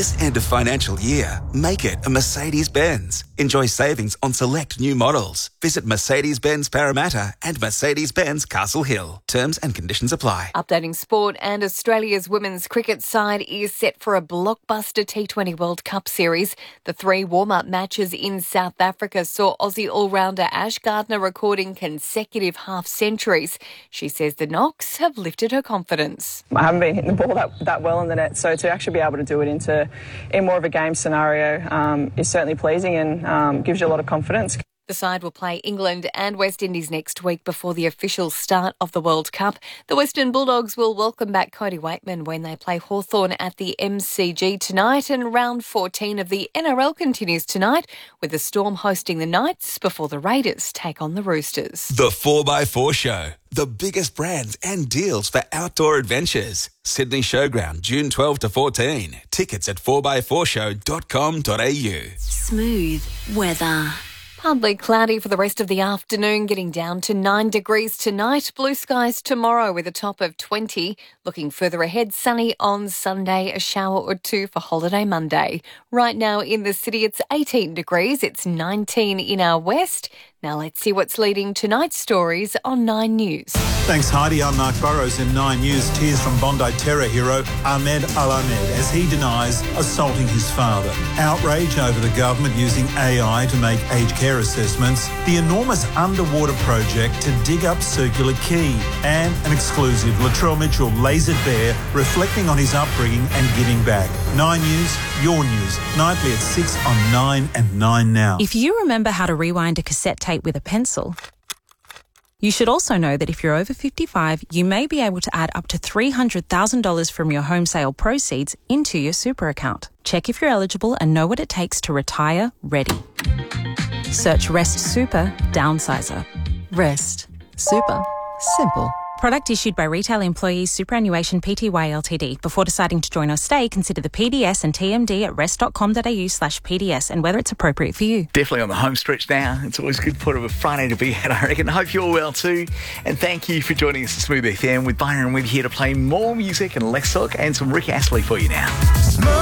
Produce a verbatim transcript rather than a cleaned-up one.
This end of financial year, make it a Mercedes-Benz. Enjoy savings on select new models. Visit Mercedes-Benz Parramatta and Mercedes-Benz Castle Hill. Terms and conditions apply. Updating sport, and Australia's women's cricket side is set for a blockbuster T twenty World Cup series. The three warm-up matches in South Africa saw Aussie all-rounder Ash Gardner recording consecutive half-centuries. She says the knocks have lifted her confidence. I haven't been hitting the ball that, that well in the net, so to actually be able to do it into in more of a game scenario um, is certainly pleasing and um, gives you a lot of confidence. The side will play England and West Indies next week before the official start of the World Cup. The Western Bulldogs will welcome back Cody Wakeman when they play Hawthorn at the M C G tonight, and round fourteen of the N R L continues tonight with the Storm hosting the Knights before the Raiders take on the Roosters. The four by four Show. The biggest brands and deals for outdoor adventures. Sydney Showground, June twelfth to fourteen. Tickets at four by four show dot com dot a u. Smooth weather. Partly cloudy for the rest of the afternoon, getting down to nine degrees tonight. Blue skies tomorrow with a top of twenty. Looking further ahead, sunny on Sunday, a shower or two for holiday Monday. Right now in the city, it's eighteen degrees. It's nineteen in our west. Now let's see what's leading tonight's stories on Nine News. Thanks, Heidi. I'm Mark Burrows in Nine News. Tears from Bondi terror hero Ahmed Al-Ahmed as he denies assaulting his father. Outrage over the government using A I to make aged care assessments. The enormous underwater project to dig up Circular Quay. And an exclusive Latrell Mitchell lasered bear reflecting on his upbringing and giving back. Nine News, your news. Nightly at six on Nine and Nine Now. If you remember how to rewind a cassette tape with a pencil, you should also know that if you're over fifty-five, you may be able to add up to three hundred thousand dollars from your home sale proceeds into your super account. Check if you're eligible and know what it takes to retire ready. Search Rest Super Downsizer. Rest Super simple. Product issued by Retail Employees Superannuation Pty Ltd. Before deciding to join or stay, consider the P D S and T M D at rest.com.au slash PDS and whether it's appropriate for you. Definitely on the home stretch now. It's always good part of a Friday to be at, I reckon. Hope you're well too. And thank you for joining us at Smooth F M with Byron Webb here to play more music and less talk and some Rick Astley for you now.